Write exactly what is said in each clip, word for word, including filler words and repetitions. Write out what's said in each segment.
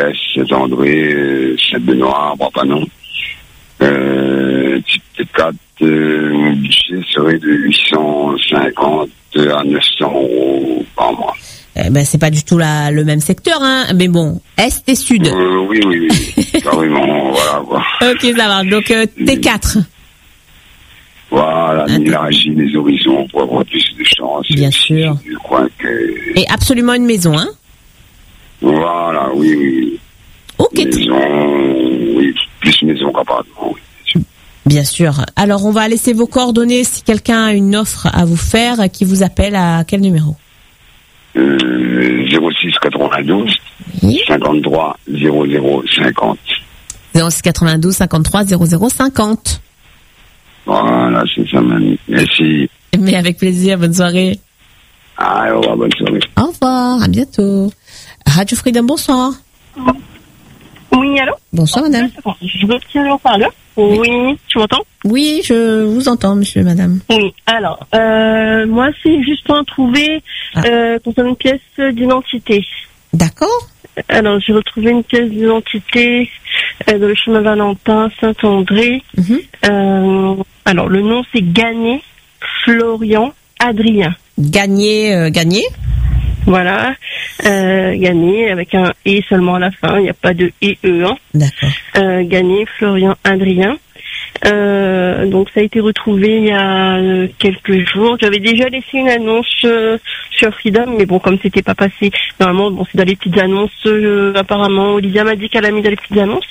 Anglès, Saint-André, Saint-Benoît, Brapanon. Euh, type quatre, euh, mon budget serait de huit cent cinquante à neuf cents euros par mois. Eh ben, c'est pas du tout la, le même secteur, hein. Mais bon, Est et Sud. Euh, oui, oui, oui. Carrément, voilà, quoi. Ok, ça va. Donc, euh, T quatre. Voilà, élargir les horizons pour avoir plus de chance. Bien sûr. Je crois que... Et absolument une maison, hein. Voilà, oui, oui. Ok. Maison, oui, plus maison qu'appartement, oui. Bien sûr. Alors, on va laisser vos coordonnées si quelqu'un a une offre à vous faire, qui vous appelle à quel numéro? Euh, zéro six quatre-vingt-douze, oui. cinquante-trois zéro zéro cinquante. zéro six quatre-vingt-douze, cinquante-trois zéro zéro cinquante. Voilà, c'est ça, mamie. Merci. Mais avec plaisir, bonne soirée. Ah, au revoir, bonne soirée. Au revoir, à bientôt. Radio Freedom, bonsoir. Oui, allô? Bonsoir, madame. Je retiens le haut-parleur. Oui, tu m'entends? Oui, je vous entends, monsieur, madame. Oui, alors, euh, moi, c'est juste pour en trouver ah. euh, concernant une pièce d'identité. D'accord. Alors, j'ai retrouvé une pièce d'identité euh, dans le chemin Valentin, Saint-André. Mm-hmm. Euh, alors, le nom, c'est Gagné Florian Adrien. Gagné, euh, Gagné Voilà, euh, Gagné avec un « et » seulement à la fin, il n'y a pas de « et e ». Hein. D'accord. Euh, Gagné Florian Adrien. Euh, donc ça a été retrouvé il y a euh, quelques jours. J'avais déjà laissé une annonce euh, sur Freedom, mais bon, comme c'était pas passé, normalement, bon, c'est dans les petites annonces. Euh, apparemment, Olivia m'a dit qu'elle a mis dans les petites annonces,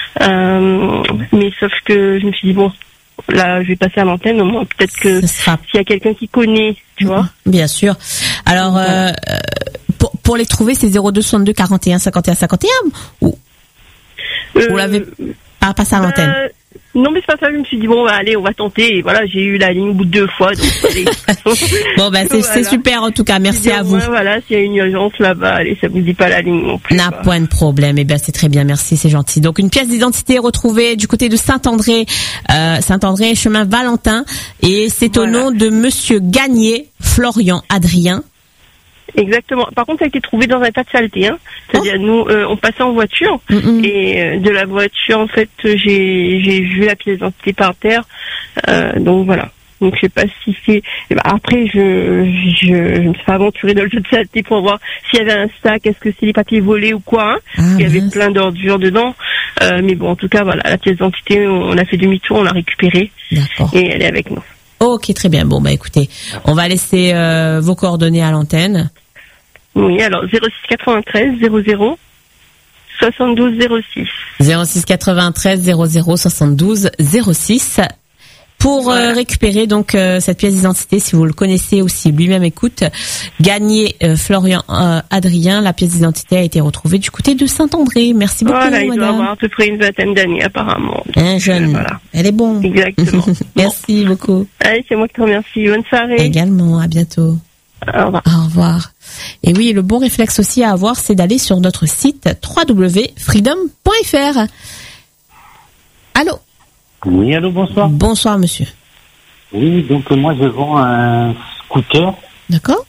euh, mais sauf que je me suis dit bon, là, je vais passer à l'antenne. Au moins, peut-être que sera... s'il y a quelqu'un qui connaît, tu mmh, vois. Bien sûr. Alors, voilà. euh, pour pour les trouver, c'est zéro deux soixante-deux quarante et un cinquante et un cinquante et un ou euh, vous l'avez pas passé à l'antenne? Euh, Non, mais c'est pas ça. Je me suis dit bon, bah, allez, on va tenter. Et voilà, j'ai eu la ligne au bout de deux fois. Donc, allez, bon, ben, c'est, voilà. C'est super en tout cas. Merci à vous. Ouais, voilà, s'il y a une urgence là-bas, allez, ça vous dit pas la ligne non plus. N'a point de problème. Eh bien, c'est très bien. Merci, c'est gentil. Donc, une pièce d'identité retrouvée du côté de Saint-André, euh, Saint-André, chemin Valentin. Et c'est voilà. Au nom de monsieur Gagné, Florian Adrien. Exactement. Par contre, ça a été trouvé dans un tas de saleté. Hein. C'est-à-dire, oh. nous, euh, on passait en voiture mm-hmm. et euh, de la voiture, en fait, j'ai j'ai vu la pièce d'identité par terre. Euh, donc voilà. Donc je sais pas si c'est. Ben, après, je je je me suis pas aventurée dans le jeu de saleté pour voir s'il y avait un sac, est-ce que c'est les papiers volés ou quoi. Hein. Ah, il y avait plein d'ordures dedans. Euh, mais bon, en tout cas, voilà, la pièce d'identité, on a fait demi-tour, on l'a récupérée. D'accord. Et elle est avec nous. Ok, très bien. Bon, bah écoutez, on va laisser euh, vos coordonnées à l'antenne. Oui, alors zéro six quatre-vingt-treize zéro zéro soixante-douze zéro six. zéro six quatre-vingt-treize zéro zéro soixante-douze zéro six pour voilà. euh, récupérer donc euh, cette pièce d'identité, si vous le connaissez ou si lui-même écoute. Gagné euh, Florian euh, Adrien, la pièce d'identité a été retrouvée du côté de Saint-André. Merci beaucoup, voilà, il madame. doit avoir à peu près une vingtaine d'années apparemment. Un jeune, euh, voilà. Elle est bon. Exactement. Merci bon. beaucoup. Allez, c'est moi qui te remercie. Bonne soirée. Également, à bientôt. Au revoir. Au revoir. Et oui, le bon réflexe aussi à avoir, c'est d'aller sur notre site w w w point freedom point f r. Allô? Oui, allô, bonsoir. Bonsoir, monsieur. Oui, donc moi je vends un scooter. D'accord.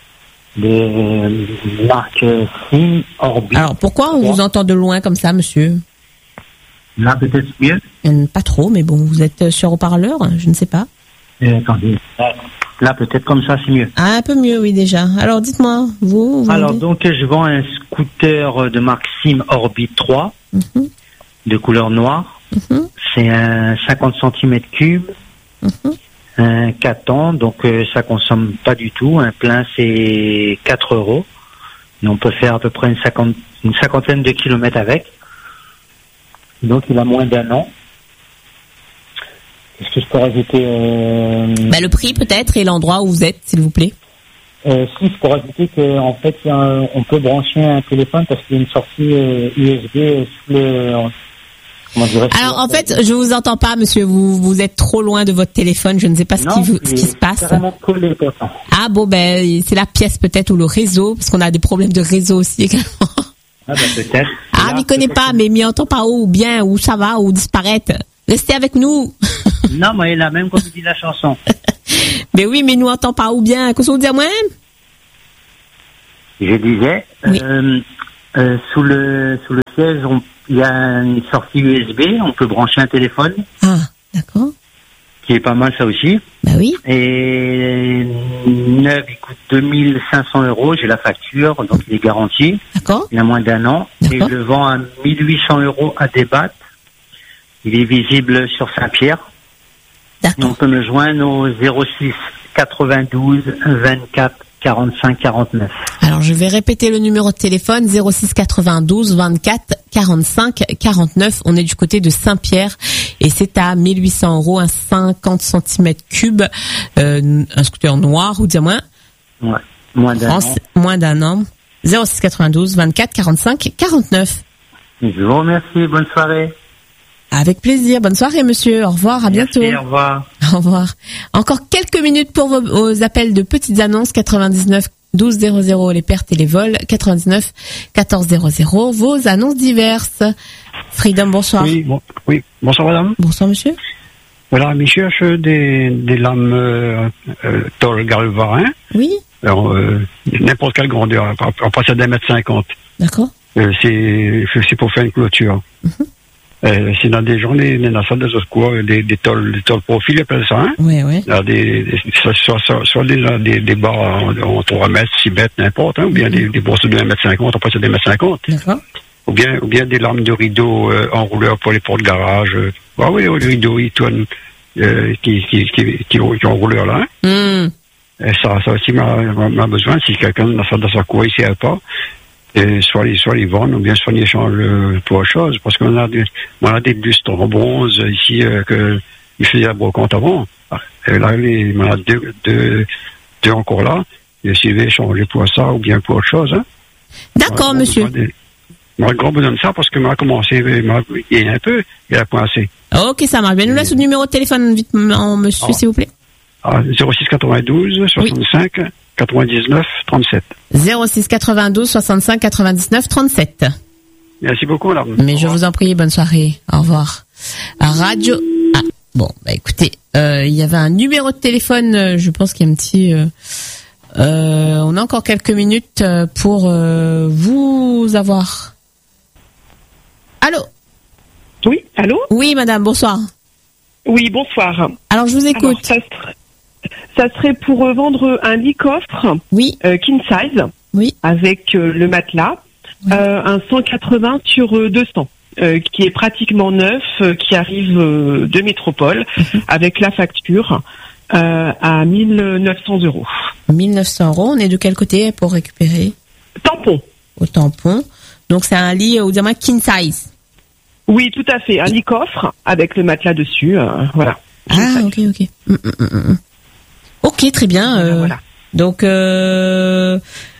De marque Sim Orbit. Alors, pourquoi on vous entend de loin comme ça, monsieur? Là, peut-être mieux. Pas trop, mais bon, vous êtes sur haut-parleur, je ne sais pas. Euh, attendez. Là, peut-être comme ça, c'est mieux. Ah, un peu mieux, oui, déjà. Alors, dites-moi, vous, vous Alors, dites... donc, je vends un scooter de marque Sim Orbit trois, mm-hmm. de couleur noire. Mm-hmm. C'est un cinquante centimètres cubes, mm-hmm. un quatre ans, donc euh, ça consomme pas du tout. Un plein, c'est quatre euros. Et on peut faire à peu près une, cinquante, une cinquantaine de kilomètres avec. Donc, il a moins d'un an. Est-ce que je peux rajouter euh... bah, le prix peut-être et l'endroit où vous êtes, s'il vous plaît. Euh, si, je peux rajouter qu'en fait, y a un, on peut brancher un téléphone parce qu'il y a une sortie euh, U S B sous le... Comment dirais-je? Alors en fait, je vous entends pas, monsieur. Vous vous êtes trop loin de votre téléphone. Je ne sais pas ce, non, qui, vous, ce qui se passe. Collé, ah bon, ben c'est la pièce peut-être ou le réseau, parce qu'on a des problèmes de réseau aussi également. Ah ben peut-être. Ah, m'y connaît pas, mais m'y entend pas où, bien, où ça va, ou disparaître. Restez avec nous. Non, mais il a même comme dit la chanson. Mais oui, mais nous entend pas ou bien. Qu'est-ce que vous dites moi-même? Je disais, oui. euh, Euh, sous le sous le siège, on, il y a une sortie U S B, on peut brancher un téléphone. Ah, d'accord. Qui est pas mal ça aussi. Bah oui. Et neuf, il coûte deux mille cinq cents euros, j'ai la facture, donc il est garanti. D'accord. Il y a moins d'un an. D'accord. Et je le vends à mille huit cents euros à débattre. Il est visible sur Saint-Pierre. D'accord. On peut me joindre au zéro six quatre-vingt-douze vingt-quatre quarante-cinq quarante-neuf. Alors, je vais répéter le numéro de téléphone, zéro six quatre-vingt-douze vingt-quatre quarante-cinq quarante-neuf. On est du côté de Saint-Pierre et c'est à mille huit cents euros, un cinquante centimètres cubes, euh, un scooter noir ou diamant. Ouais, moins d'un France, an. Moins d'un an. zéro six quatre-vingt-douze vingt-quatre quarante-cinq quarante-neuf. Je vous remercie, bonne soirée. Avec plaisir. Bonne soirée, monsieur. Au revoir. À Merci, bientôt. Au revoir. Au revoir. Encore quelques minutes pour vos, vos appels de petites annonces. quatre-vingt-dix-neuf douze zéro zéro, les pertes et les vols. quatre-vingt-dix-neuf quatorze zéro zéro, vos annonces diverses. Freedom, bonsoir. Oui, bon, oui. Bonsoir, madame. Bonsoir, monsieur. Voilà, je cherche des, des lames euh, euh, Toll Galvarin. Oui. Alors, euh, n'importe quelle grandeur, en passant d'un mètre cinquante. D'accord. Euh, c'est, c'est pour faire une clôture. Mm-hmm. Euh, c'est dans des journées, dans la salle de quoi, des, des tolls, des tolls profil, ils appellent ça, hein? Oui, oui. Là, des, des, soit, soit, soit des, des, des barres en, en trois mètres, six mètres, n'importe, hein, ou bien mm-hmm. des, des brosses de un mètre cinquante, on passe à deux mètres cinquante. D'accord. Ou bien, ou bien des lames de rideaux, euh, enrouleurs pour les portes de garage. Euh. Ah oui, les rideaux, ils tournent, euh, qui, qui, qui, qui, qui ont enrouleur là, hein? Mm. Et ça, ça aussi m'a, m'a besoin, si quelqu'un dans sa, dans sa cour, il sait pas. Et soit les, soit les vendre, ou bien soit les échange pour autre chose, parce qu'on a des, on a des bustes en bronze ici, euh, que, ils faisaient la brocante avant. Et là, les, on a deux, deux, deux encore là, et s'ils veulent échanger pour ça, ou bien pour autre chose, hein. D'accord, on monsieur. On a grand besoin de ça, parce que m'a commencé, m'a, il y a un peu, il a point assez. Ok, ça marche bien. Nous laisse le numéro de téléphone, vite, monsieur, ah. s'il vous plaît. Ah, zéro six quatre-vingt-douze soixante-cinq oui. quatre-vingt-dix-neuf trente-sept. zéro six quatre-vingt-douze soixante-cinq quatre-vingt-dix-neuf trente-sept. Merci beaucoup, madame. Mais je vous en prie, bonne soirée. Au revoir. Radio. Ah, bon, bah écoutez, euh, il y avait un numéro de téléphone, je pense qu'il y a un petit. Euh, euh, on a encore quelques minutes pour euh, vous avoir. Allô? Oui, allô? Oui, madame, bonsoir. Oui, bonsoir. Alors, je vous écoute. Alors, ça, serait, ça serait pour vendre un lit coffre. Oui. Euh, king size. Oui. Avec euh, le matelas. Oui. Euh, un cent quatre-vingts sur euh, deux cents. Euh, qui est pratiquement neuf, euh, qui arrive euh, de métropole. Mm-hmm. Avec la facture euh, à mille neuf cents euros. mille neuf cents euros. On est de quel côté pour récupérer? Tampon. Au tampon. Donc, c'est un lit au diamant king size. Oui, tout à fait. Un lit coffre avec le matelas dessus. Euh, voilà. Ah, ok, ok. Mm, mm, mm. Ok, très bien. Euh, voilà. Donc, euh,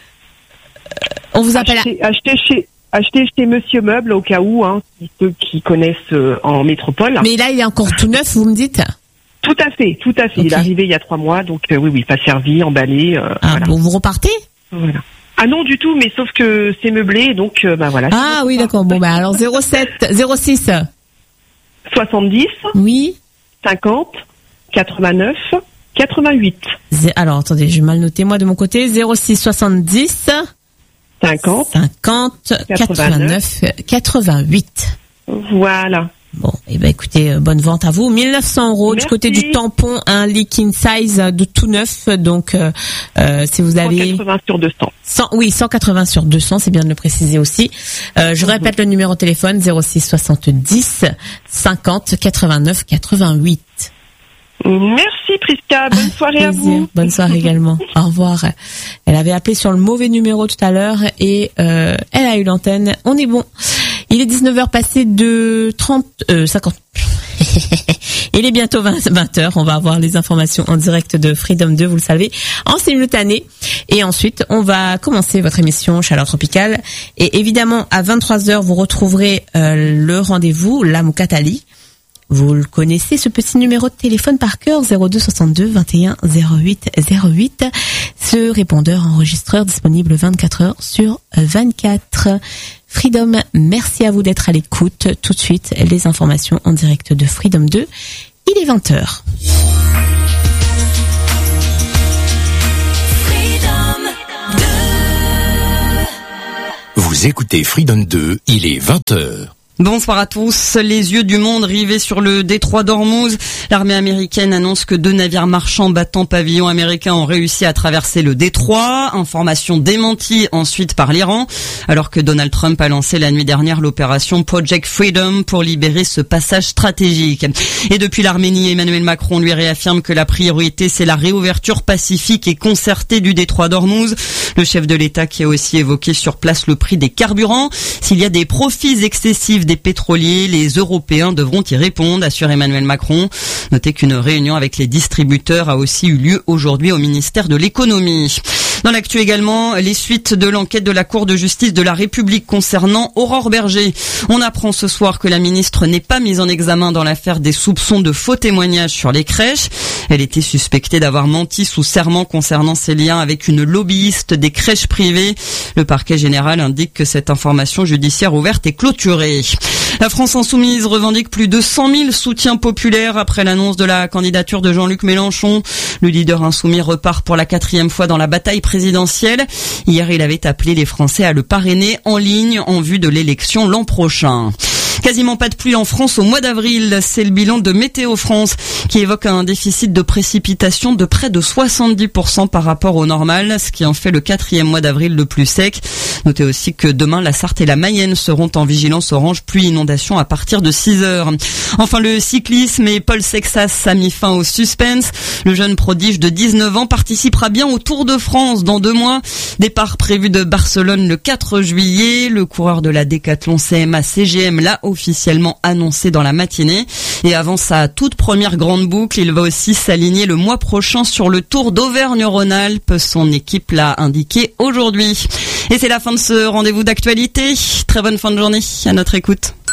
on vous appelle acheter, à... acheter chez acheter chez Monsieur Meuble au cas où, hein, ceux qui connaissent euh, en métropole. Mais là, il est encore tout neuf, vous me dites? Tout à fait, tout à fait. Okay. Il est arrivé il y a trois mois, donc euh, oui, oui, pas servi, emballé. Euh, ah, voilà. Bon, vous repartez? Voilà. Ah non, du tout, mais sauf que c'est meublé, donc euh, bah voilà. Ah oui, d'accord. Bon, bah alors zéro sept, zéro six. soixante-dix. Oui. cinquante, quatre-vingt-neuf, quatre-vingt-huit. Alors, attendez, j'ai mal noté, moi, de mon côté. zéro six soixante-dix. cinquante. cinquante, quatre-vingt-neuf, quatre-vingt-huit. Voilà. Bon, eh ben écoutez, euh, bonne vente à vous. mille neuf cents euros du côté du tampon, un lit king size de tout neuf. Donc, euh, euh, si vous avez... cent quatre-vingts sur deux cents. cent, oui, cent quatre-vingts sur deux cents, c'est bien de le préciser aussi. Euh, je répète le numéro de téléphone, zéro six soixante-dix, cinquante, quatre-vingt-neuf, quatre-vingt-huit. Merci Prisca, bonne soirée ah, à vous. Bonne soirée également. Au revoir. Elle avait appelé sur le mauvais numéro tout à l'heure et euh, elle a eu l'antenne. On est bon. Il est dix-neuf heures passées de trente, euh, cinquante. Il est bientôt vingt heures. On va avoir les informations en direct de Freedom deux, vous le savez, en simultané. Et ensuite, on va commencer votre émission Chaleur Tropicale. Et évidemment, à vingt-trois heures, vous retrouverez euh, le rendez-vous, la Moukatali. Vous le connaissez, ce petit numéro de téléphone par cœur, zéro deux soixante-deux vingt et un zéro huit zéro huit. Ce répondeur enregistreur disponible vingt-quatre heures sur vingt-quatre. Freedom, merci à vous d'être à l'écoute. Tout de suite, les informations en direct de Freedom deux. Il est vingt heures. Vous écoutez Freedom deux, il est vingt heures. Bonsoir à tous. Les yeux du monde rivés sur le détroit d'Ormuz. L'armée américaine annonce que deux navires marchands battant pavillon américain ont réussi à traverser le détroit. Information démentie ensuite par l'Iran, alors que Donald Trump a lancé la nuit dernière l'opération Project Freedom pour libérer ce passage stratégique. Et depuis l'Arménie, Emmanuel Macron lui réaffirme que la priorité c'est la réouverture pacifique et concertée du détroit d'Ormuz. Le chef de l'État qui a aussi évoqué sur place le prix des carburants. S'il y a des profits excessifs des pétroliers, les Européens devront y répondre, assure Emmanuel Macron. Notez qu'une réunion avec les distributeurs a aussi eu lieu aujourd'hui au ministère de l'économie. Dans l'actu également, les suites de l'enquête de la Cour de justice de la République concernant Aurore Berger. On apprend ce soir que la ministre n'est pas mise en examen dans l'affaire des soupçons de faux témoignages sur les crèches. Elle était suspectée d'avoir menti sous serment concernant ses liens avec une lobbyiste des crèches privées. Le parquet général indique que cette information judiciaire ouverte est clôturée. La France insoumise revendique plus de cent mille soutiens populaires après l'annonce de la candidature de Jean-Luc Mélenchon. Le leader insoumis repart pour la quatrième fois dans la bataille présidentielle. Hier, il avait appelé les Français à le parrainer en ligne en vue de l'élection l'an prochain. Quasiment pas de pluie en France au mois d'avril. C'est le bilan de Météo France qui évoque un déficit de précipitation de près de soixante-dix pour cent par rapport au normal, ce qui en fait le quatrième mois d'avril le plus sec. Notez aussi que demain, la Sarthe et la Mayenne seront en vigilance orange pluie inondation à partir de six heures. Enfin, le cyclisme et Paul Sexas a mis fin au suspense. Le jeune prodige de dix-neuf ans participera bien au Tour de France dans deux mois. Départ prévu de Barcelone le quatre juillet. Le coureur de la Décathlon C M A C G M l'a officiellement annoncé dans la matinée. Et avant sa toute première grande boucle, il va aussi s'aligner le mois prochain sur le Tour d'Auvergne-Rhône-Alpes. Son équipe l'a indiqué aujourd'hui. Et c'est la fin de ce rendez-vous d'actualité. Très bonne fin de journée à notre écoute.